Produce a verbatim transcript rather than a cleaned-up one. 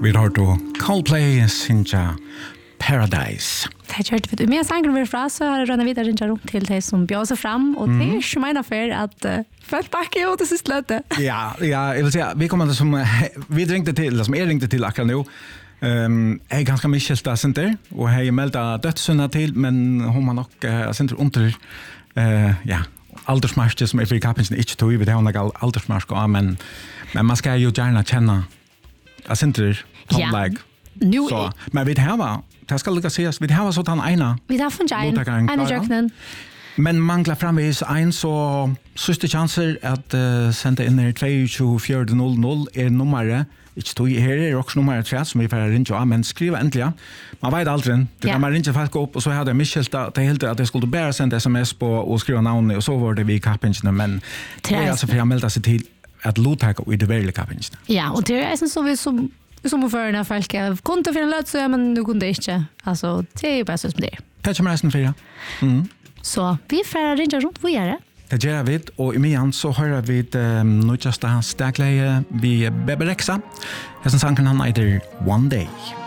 Vi har då Coldplay Sinja Paradise. Det har gjort vi med sanger vi fra så har rönna vidare runt till det som bjöd sig fram och det är ju mina för att uh, följ backe och det sist löte. Ja, ja, jag vill säga vi kommer som vi ringde till som är ringde till akkurat nu. Ehm är ganska mycket där center och har melda dödssyna till men hon har nog uh, center under eh ja, aldersmarsch som är för kapten inte tog vi det har några aldersmarsch men men man ska ju gärna känna att center like nu så men vi har va det ska lukka ses vi har så han ena vi har från Jane en jöknen men manglar framvis en så sista chanser att uh, sända in er två fyra noll noll är numret inte tog här är också numret tre som vi får ringa men skriva äntligen man vet aldrig det kan man ringa folk upp och så hade Michelle att det helt att det skulle bara sända sms på och skriva namn och så var det vi kapingen men det är alltså för jag melda sig till att låta i det verkliga kapingen. Ja och det är så vi som som för när folk kunde finna löt så men nu kunde inte alltså det är ju bara så som det är. Tack så mycket för det. Mm. Så vi får ringa runt vad gör det? Det gör vi och i mian så hör vi um, nu just det här stäckläge vi Bebe Rexha. Jag som sanken han heter One Day.